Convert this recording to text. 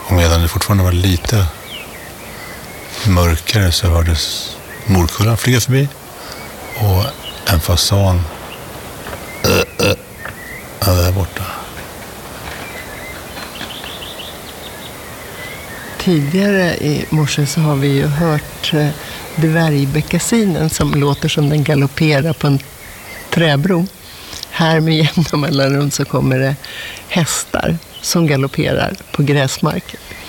Och medan det fortfarande var lite mörkare så hördes morkullan flyga förbi och en fasan där borta. Tidigare i morse så har vi ju hört dvärgbeckasinen som låter som den galopperar på en träbro. Här med jämna mellanrum så kommer det hästar som galopperar på gräsmark.